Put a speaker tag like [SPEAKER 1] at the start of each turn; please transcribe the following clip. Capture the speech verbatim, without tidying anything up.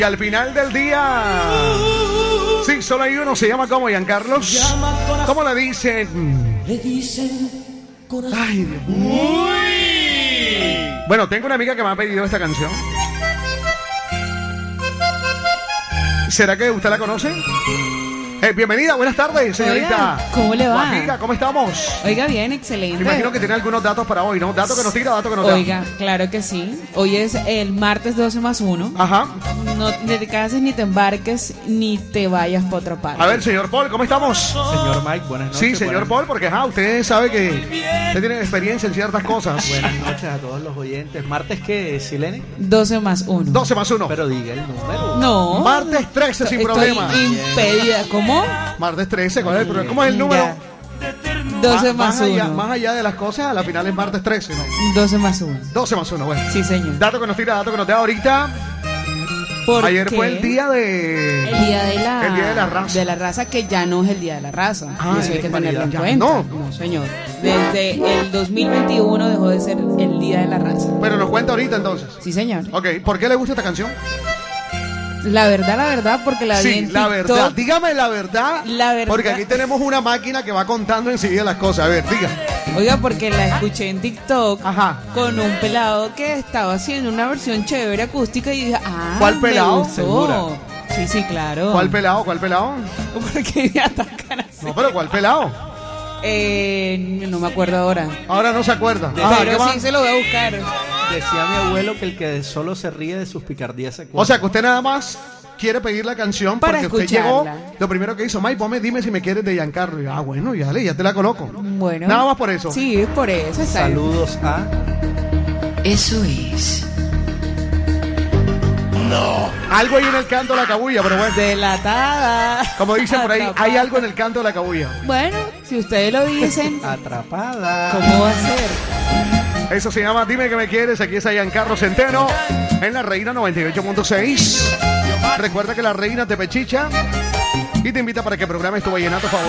[SPEAKER 1] Y al final del día, sí, solo hay uno, se llama como Giancarlos. ¿Cómo le dicen?
[SPEAKER 2] Le dicen corazón.
[SPEAKER 1] Ay, Dios mío. Uy. Bueno, tengo una amiga que me ha pedido esta canción. ¿Será que usted la conoce? Eh, bienvenida, buenas tardes, señorita.
[SPEAKER 3] Oiga, ¿cómo le va?
[SPEAKER 1] Amiga, ¿cómo estamos?
[SPEAKER 3] Oiga, bien, excelente.
[SPEAKER 1] Me imagino que tiene algunos datos para hoy, ¿no? Datos que nos tira, datos que nos da.
[SPEAKER 3] Oiga, claro que sí. Hoy es el martes doce más uno.
[SPEAKER 1] Ajá.
[SPEAKER 3] No te cases, ni te embarques, ni te vayas por otra parte.
[SPEAKER 1] A ver, señor Paul, ¿cómo estamos?
[SPEAKER 4] Señor Mike, buenas noches.
[SPEAKER 1] Sí, señor
[SPEAKER 4] buenas...
[SPEAKER 1] Paul, porque ajá, usted sabe que usted tiene experiencia en ciertas cosas.
[SPEAKER 4] Buenas noches a todos los oyentes. ¿Martes qué, Silene?
[SPEAKER 3] doce más uno.
[SPEAKER 1] doce más uno.
[SPEAKER 4] Pero diga el número.
[SPEAKER 3] No.
[SPEAKER 1] Martes trece sin
[SPEAKER 3] Estoy
[SPEAKER 1] problema.
[SPEAKER 3] impedida. ¿Cómo?
[SPEAKER 1] Martes trece, ¿cuál es el problema? ¿Cómo es el número?
[SPEAKER 3] Ya. doce
[SPEAKER 1] más,
[SPEAKER 3] más
[SPEAKER 1] allá,
[SPEAKER 3] uno.
[SPEAKER 1] más allá de las cosas, a la final es martes trece, ¿no?
[SPEAKER 3] doce más uno.
[SPEAKER 1] doce más uno, bueno.
[SPEAKER 3] Sí, señor.
[SPEAKER 1] Dato que nos tira, dato que nos da ahorita.
[SPEAKER 3] ¿Por
[SPEAKER 1] Ayer
[SPEAKER 3] qué?
[SPEAKER 1] fue el día de...
[SPEAKER 3] El día de la,
[SPEAKER 1] El día de la raza.
[SPEAKER 3] de la raza, que ya no es el día de la raza.
[SPEAKER 1] Ah,
[SPEAKER 3] Eso hay que tenerlo en
[SPEAKER 1] ya
[SPEAKER 3] cuenta.
[SPEAKER 1] no.
[SPEAKER 3] No, señor. Desde el dos mil veintiuno dejó de ser el día de la raza.
[SPEAKER 1] Pero nos cuenta ahorita entonces.
[SPEAKER 3] Sí, señor.
[SPEAKER 1] Ok, ¿por qué le gusta esta canción?
[SPEAKER 3] La verdad, la verdad, porque la vi
[SPEAKER 1] Sí,
[SPEAKER 3] en
[SPEAKER 1] la
[SPEAKER 3] TikTok.
[SPEAKER 1] verdad. Dígame la verdad.
[SPEAKER 3] La verdad.
[SPEAKER 1] Porque aquí tenemos una máquina que va contando enseguida las cosas. A ver, diga.
[SPEAKER 3] Oiga, porque la escuché en TikTok.
[SPEAKER 1] Ajá.
[SPEAKER 3] Con un pelado que estaba haciendo una versión chévere acústica y dije, ah,
[SPEAKER 1] ¿Cuál pelado?
[SPEAKER 3] me gustó.
[SPEAKER 4] ¿Segura?
[SPEAKER 3] Sí, sí, claro.
[SPEAKER 1] ¿Cuál pelado? ¿Cuál pelado?
[SPEAKER 3] Porque me atacan así.
[SPEAKER 1] No, pero ¿cuál pelado?
[SPEAKER 3] Eh, no me acuerdo ahora.
[SPEAKER 1] Ahora no se acuerda. Ajá, ¿qué
[SPEAKER 3] Pero
[SPEAKER 1] más?
[SPEAKER 3] sí se lo voy a buscar.
[SPEAKER 4] Decía mi abuelo que el que solo se ríe de sus picardías se
[SPEAKER 1] O
[SPEAKER 4] cuenta.
[SPEAKER 1] sea, que usted nada más quiere pedir la canción
[SPEAKER 3] Para
[SPEAKER 1] porque usted llegó.
[SPEAKER 3] escucharla.
[SPEAKER 1] Lo primero que hizo, Mike, ponme, dime si me quieres de Giancarlo. Y yo, ah, bueno, ya, dale, ya te la coloco.
[SPEAKER 3] Bueno.
[SPEAKER 1] Nada más por eso.
[SPEAKER 3] Sí, es por eso. Está bien.
[SPEAKER 4] Saludos a...
[SPEAKER 2] Eso es.
[SPEAKER 1] Algo hay en el canto de la cabulla, pero bueno.
[SPEAKER 3] Delatada.
[SPEAKER 1] Como dicen por ahí,
[SPEAKER 3] Atrapada.
[SPEAKER 1] hay algo en el canto de la cabulla.
[SPEAKER 3] Bueno, si ustedes lo dicen,
[SPEAKER 4] Atrapada.
[SPEAKER 3] ¿cómo va a ser?
[SPEAKER 1] Eso se llama Dime que me quieres. Aquí está Giancarlo Centeno en La Reina noventa y ocho punto seis. Recuerda que La Reina te pechicha y te invita para que programes tu vallenato favorito.